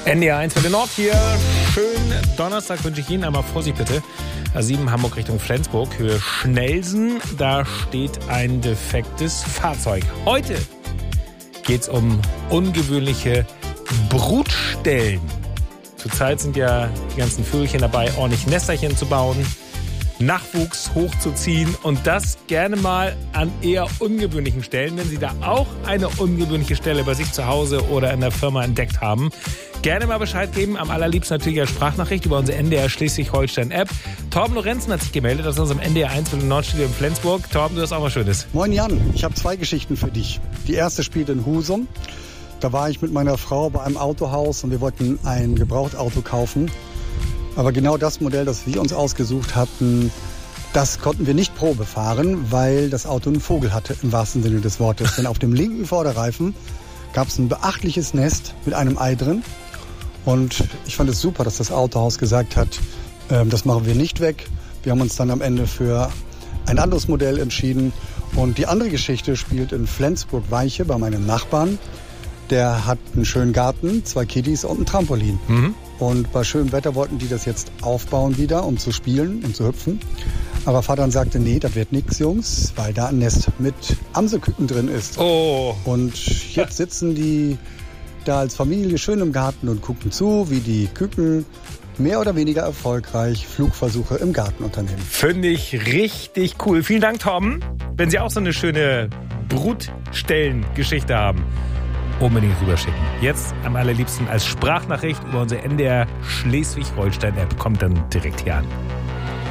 NDR 1 für den Nord hier. Schönen Donnerstag wünsche ich Ihnen. Einmal Vorsicht bitte. A7 Hamburg Richtung Flensburg, Höhe Schnelsen. Da steht ein defektes Fahrzeug. Heute geht es um ungewöhnliche Brutstellen. Zurzeit sind ja die ganzen Vögelchen dabei, ordentlich Nesterchen zu bauen, Nachwuchs hochzuziehen und das gerne mal an eher ungewöhnlichen Stellen. Wenn Sie da auch eine ungewöhnliche Stelle bei sich zu Hause oder in der Firma entdeckt haben, gerne mal Bescheid geben. Am allerliebsten natürlich als Sprachnachricht über unsere NDR Schleswig-Holstein-App. Torben Lorenzen hat sich gemeldet aus unserem NDR 1 für den Nordstudio in Flensburg. Torben, du hast auch was Schönes. Moin Jan, ich habe 2 Geschichten für dich. Die erste spielt in Husum. Da war ich mit meiner Frau bei einem Autohaus und wir wollten ein Gebrauchtauto kaufen. Aber genau das Modell, das wir uns ausgesucht hatten, das konnten wir nicht Probe fahren, weil das Auto einen Vogel hatte, im wahrsten Sinne des Wortes. Denn auf dem linken Vorderreifen gab es ein beachtliches Nest mit einem Ei drin. Und ich fand es super, dass das Autohaus gesagt hat, das machen wir nicht weg. Wir haben uns dann am Ende für ein anderes Modell entschieden. Und die andere Geschichte spielt in Flensburg-Weiche bei meinem Nachbarn. Der hat einen schönen Garten, 2 Kiddies und ein Trampolin. Und bei schönem Wetter wollten die das jetzt aufbauen wieder, um zu spielen, um zu hüpfen. Aber Vater sagte, nee, das wird nix, Jungs, weil da ein Nest mit Amselküken drin ist. Oh. Und jetzt sitzen die da als Familie schön im Garten und gucken zu, wie die Küken mehr oder weniger erfolgreich Flugversuche im Garten unternehmen. Finde ich richtig cool. Vielen Dank, Torben. Wenn Sie auch so eine schöne Brutstellengeschichte haben, unbedingt rüberschicken. Jetzt am allerliebsten als Sprachnachricht über unsere NDR Schleswig-Holstein-App. Kommt dann direkt hier an.